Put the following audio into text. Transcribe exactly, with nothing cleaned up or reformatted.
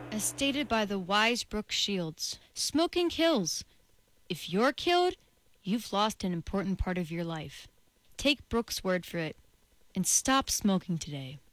As stated by the wise Brooke Shields, smoking kills. If you're killed, you've lost an important part of your life. Take Brooke's word for it and stop smoking today.